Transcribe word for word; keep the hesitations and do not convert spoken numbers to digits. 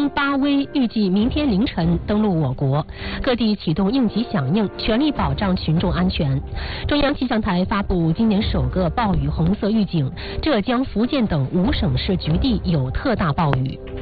巴威预计明天凌晨登陆我国，各地启动应急响应，全力保障群众安全。中央气象台发布今年首个暴雨红色预警，浙江、福建等五省市局地有特大暴雨。